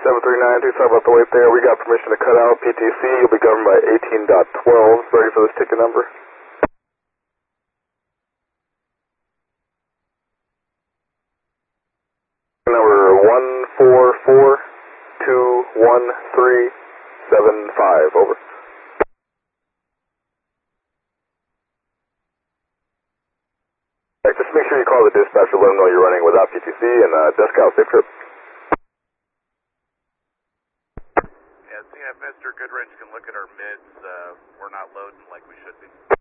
7392, sorry about the wait there. We got permission to cut out PTC. You'll be governed by 18.12. Ready for this ticket number? Number 144-21375, over. Right, just make sure you call the dispatcher, let them know you're running without PTC, and desk out, safe trip. Yeah, seeing if Mr. Goodrich can look at our mids, we're not loading like we should be.